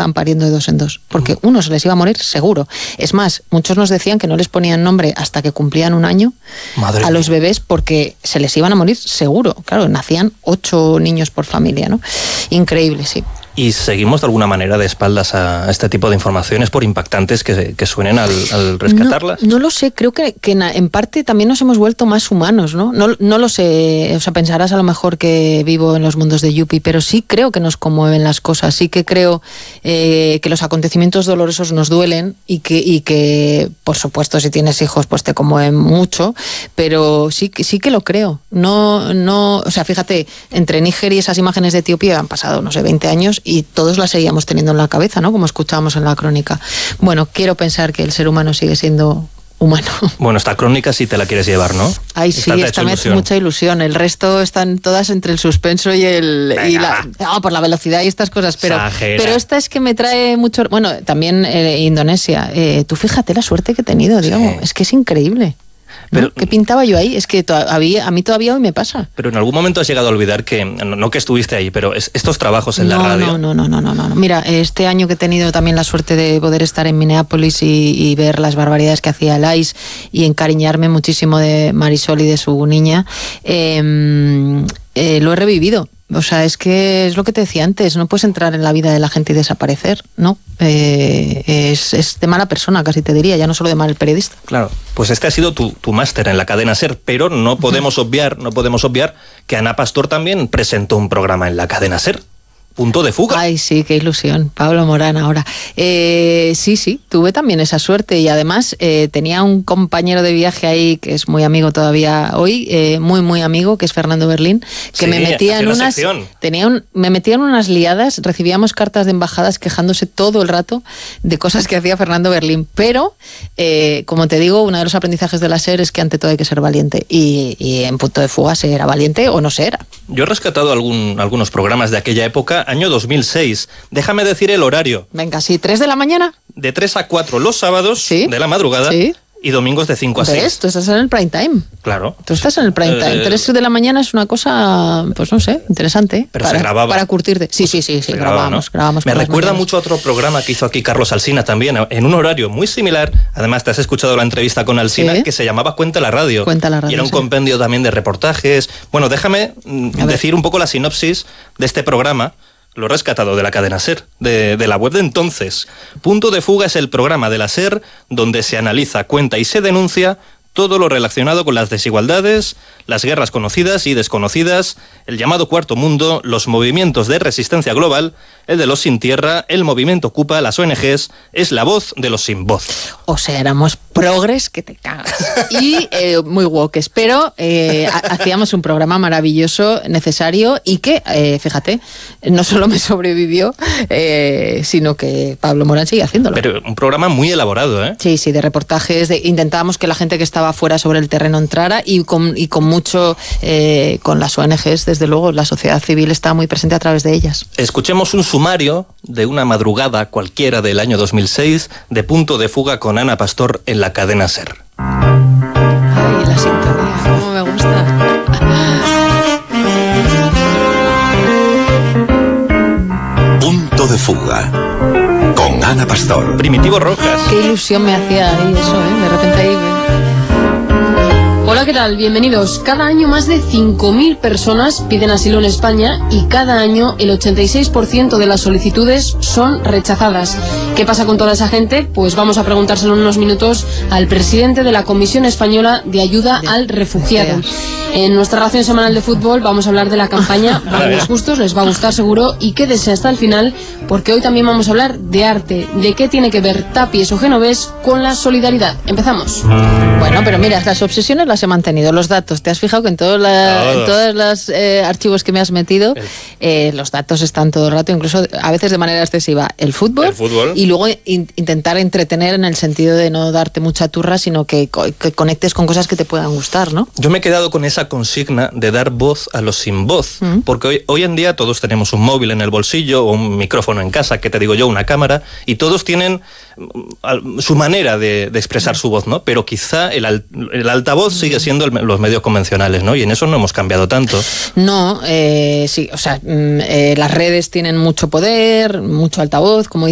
estaban pariendo de 2 en 2, porque uno se les iba a morir seguro. Es más, muchos nos decían que no les ponían nombre hasta que cumplían 1 año a los bebés porque se les iban a morir seguro. Claro, nacían 8 niños por familia, ¿no? Increíble, sí. ¿Y seguimos de alguna manera de espaldas a este tipo de informaciones, por impactantes que suenen al rescatarlas? No lo sé, creo que en parte también nos hemos vuelto más humanos, ¿no? No lo sé, o sea, pensarás a lo mejor que vivo en los mundos de Yupi, pero sí creo que nos conmueven las cosas, sí que creo que los acontecimientos dolorosos nos duelen y que, por supuesto, si tienes hijos, pues te conmueven mucho, pero sí que lo creo. O sea, fíjate, entre Níger y esas imágenes de Etiopía han pasado, no sé, 20 años y todos las seguíamos teniendo en la cabeza, ¿no? Como escuchábamos en la crónica. Bueno, quiero pensar que el ser humano sigue siendo humano. Bueno, esta crónica sí te la quieres llevar, ¿no? Ay, sí, esta me hace mucha ilusión. El resto están todas entre el suspenso y por la velocidad y estas cosas, pero esta es que me trae mucho... Bueno, también Indonesia. Tú fíjate la suerte que he tenido, digamos. Es que es increíble. Pero, ¿qué pintaba yo ahí? Es que a mí todavía hoy me pasa. Pero en algún momento has llegado a olvidar que, no que estuviste ahí, pero estos trabajos en la radio... No. Mira, este año que he tenido también la suerte de poder estar en Minneapolis y ver las barbaridades que hacía Lais y encariñarme muchísimo de Marisol y de su niña, lo he revivido. O sea, es que es lo que te decía antes, no puedes entrar en la vida de la gente y desaparecer, ¿no? Es de mala persona, casi te diría, ya no solo de mal periodista. Claro, pues este ha sido tu máster en la cadena SER, pero no podemos obviar que Ana Pastor también presentó un programa en la cadena SER. Punto de fuga. Ay, sí, qué ilusión. Pablo Morán ahora. Sí, tuve también esa suerte y además tenía un compañero de viaje ahí que es muy amigo todavía hoy, muy amigo, que es Fernando Berlín, que me metía en unas... me metía en unas liadas, recibíamos cartas de embajadas quejándose todo el rato de cosas que hacía Fernando Berlín, pero como te digo, uno de los aprendizajes de la SER es que ante todo hay que ser valiente y en Punto de Fuga se era valiente o no se era. Yo he rescatado algunos programas de aquella época, año 2006. Déjame decir el horario. Venga, sí, 3 de la mañana. De 3 a 4 los sábados de la madrugada y domingos de 5 a 6. Tú estás en el prime time. Claro. Tú estás en el prime time. 3 de la mañana es una cosa, pues no sé, interesante. Pero se grababa. Para curtirte. Sí, grabamos. Me recuerda mucho a otro programa que hizo aquí Carlos Alsina también, en un horario muy similar. Además, te has escuchado la entrevista con Alsina, que se llamaba Cuenta la Radio. Y era un compendio también de reportajes. Bueno, déjame decir un poco la sinopsis de este programa. Lo he rescatado de la cadena SER, de la web de entonces. Punto de Fuga es el programa de la SER donde se analiza, cuenta y se denuncia todo lo relacionado con las desigualdades, las guerras conocidas y desconocidas, el llamado Cuarto Mundo, los movimientos de resistencia global, el de los sin tierra, el movimiento Ocupa, las ONGs, es la voz de los sin voz. O sea, éramos progres que te cagas. Y muy woke, pero hacíamos un programa maravilloso, necesario y que, fíjate, no solo me sobrevivió, sino que Pablo Morán sigue haciéndolo. Pero un programa muy elaborado, ¿eh? Sí, de reportajes, intentábamos que la gente que estaba fuera sobre el terreno entrara y con mucho, con las ONGs, desde luego, la sociedad civil está muy presente a través de ellas. Escuchemos un sumario de una madrugada cualquiera del año 2006 de Punto de Fuga con Ana Pastor en la cadena SER. Ay, la sintonía, cómo me gusta. Punto de Fuga con Ana Pastor. Primitivo Rojas. Qué ilusión me hacía ahí eso, de repente ahí... Hola, ¿qué tal? Bienvenidos. Cada año más de 5.000 personas piden asilo en España y cada año el 86% de las solicitudes son rechazadas. ¿Qué pasa con toda esa gente? Pues vamos a preguntárselo en unos minutos al presidente de la Comisión Española de Ayuda al Refugiado. En nuestra ración semanal de fútbol vamos a hablar de la campaña Balones Justos, les va a gustar seguro, y quédese hasta el final porque hoy también vamos a hablar de arte, de qué tiene que ver Tapies o Genovés con la solidaridad. Empezamos. Bueno, pero mira, las obsesiones las he mantenido, los datos. ¿Te has fijado que en todos los archivos que me has metido, los datos están todo el rato, incluso a veces de manera excesiva? El fútbol. Y luego intentar entretener en el sentido de no darte mucha turra, sino que conectes con cosas que te puedan gustar, ¿no? Yo me he quedado con esa consigna de dar voz a los sin voz, porque hoy en día todos tenemos un móvil en el bolsillo o un micrófono en casa, que te digo yo, una cámara, y todos tienen su manera de expresar su voz, ¿no? Pero quizá el altavoz sigue siendo los medios convencionales, ¿no? Y en eso no hemos cambiado tanto. No, sí, o sea, las redes tienen mucho poder, mucho altavoz, como